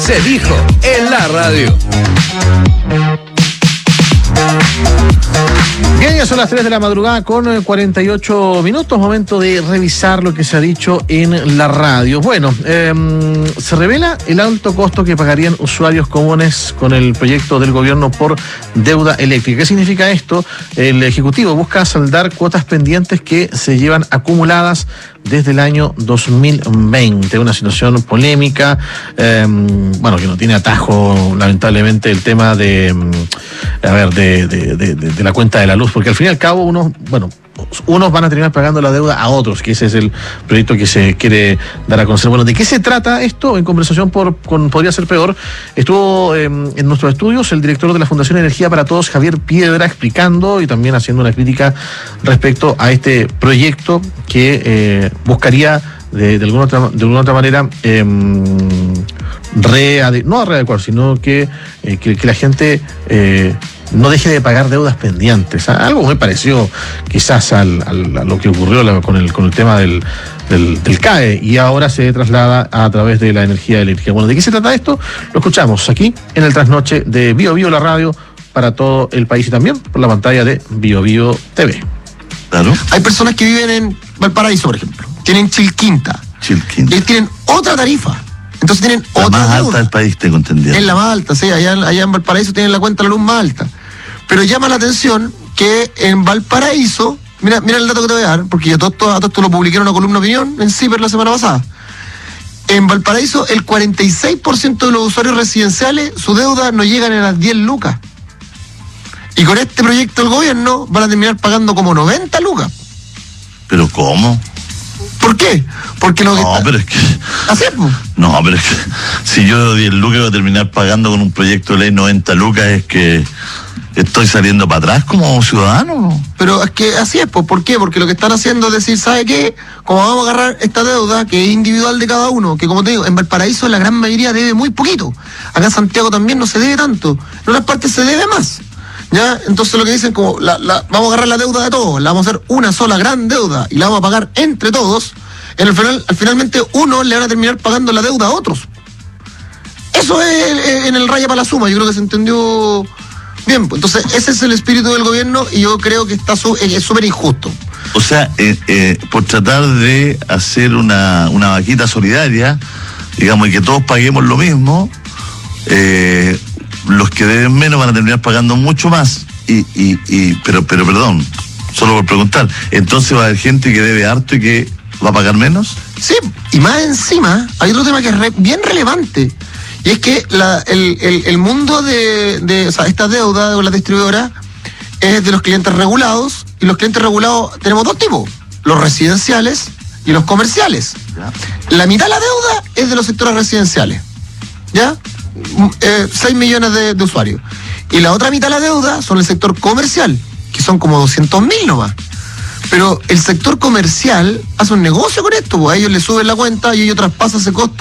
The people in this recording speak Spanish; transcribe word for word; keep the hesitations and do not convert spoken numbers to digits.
Se dijo en la radio. Bien, ya son las tres de la madrugada con cuarenta y ocho minutos, momento de revisar lo que se ha dicho en la radio. Bueno, eh, se revela el alto costo que pagarían usuarios comunes con el proyecto del gobierno por deuda eléctrica. ¿Qué significa esto? El Ejecutivo busca saldar cuotas pendientes que se llevan acumuladas desde el año dos mil veinte, una situación polémica, eh, bueno, que no tiene atajo, lamentablemente, el tema de, a ver, de, de, de, de la cuenta de la luz, porque al fin y al cabo unos, bueno, unos van a terminar pagando la deuda a otros, que ese es el proyecto que se quiere dar a conocer. Bueno, ¿de qué se trata esto? En conversación por, con Podría Ser Peor, estuvo eh, en nuestros estudios el director de la Fundación Energía para Todos, Javier Piedra, explicando y también haciendo una crítica respecto a este proyecto que eh, buscaría de, de, alguna otra, de alguna otra manera eh, reade, no readecuar, sino que, eh, que, que la gente eh, no deje de pagar deudas pendientes. Algo muy parecido quizás al, al, a lo que ocurrió con el, con el tema del, del, del C A E, y ahora se traslada a través de la energía eléctrica. Bueno, ¿de qué se trata esto? Lo escuchamos aquí en el trasnoche de Bio Bio, la radio para todo el país, y también por la pantalla de Bio Bio T V. Claro. Hay personas que viven en Valparaíso, por ejemplo, tienen Chilquinta. Chilquinta. Y tienen otra tarifa. Entonces tienen la otra más deuda. alta del país, tengo entendido. Es la más alta, sí, allá, allá en Valparaíso tienen la cuenta de la luz más alta. Pero llama la atención que en Valparaíso, mira, mira el dato que te voy a dar, porque yo todo esto, todo esto lo publiqué en una columna de opinión en CIPER la semana pasada. En Valparaíso, el cuarenta y seis por ciento de los usuarios residenciales, su deuda no llega ni a las diez lucas. Y con este proyecto del gobierno van a terminar pagando como noventa lucas. ¿Pero cómo? ¿Por qué? Porque lo que No, está... pero es que... Así es, pues. No, pero es que si yo diez lucas voy a terminar pagando con un proyecto de ley noventa lucas, es que estoy saliendo para atrás como ciudadano. Pero es que así es, pues. ¿Por qué? Porque lo que están haciendo es decir, ¿sabe qué? Como vamos a agarrar esta deuda, que es individual de cada uno, que como te digo, en Valparaíso la gran mayoría debe muy poquito. Acá en Santiago también no se debe tanto. En otras partes se debe más. ¿Ya? Entonces lo que dicen como, la, la, vamos a agarrar la deuda de todos, la vamos a hacer una sola gran deuda y la vamos a pagar entre todos. En el final, al finalmente uno le van a terminar pagando la deuda a otros. Eso es en el raya para la suma, yo creo que se entendió bien. Entonces ese es el espíritu del gobierno y yo creo que está su, es súper injusto. O sea, eh, eh, por tratar de hacer una, una vaquita solidaria, digamos, y que todos paguemos lo mismo, eh, los que deben menos van a terminar pagando mucho más. Y, y, y pero, pero perdón, solo por preguntar, entonces va a haber gente que debe harto y que va a pagar menos. Sí, y más encima hay otro tema que es re, bien relevante, y es que la, el, el, el mundo de, de o sea, esta deuda de las distribuidoras es de los clientes regulados, y los clientes regulados tenemos dos tipos, los residenciales y los comerciales. ¿Ya? La mitad de la deuda es de los sectores residenciales, ¿ya? Eh, seis millones de, de usuarios, y la otra mitad de la deuda son el sector comercial, que son como doscientos mil nomás. Pero el sector comercial hace un negocio con esto, pues a ellos les suben la cuenta y ellos traspasan ese costo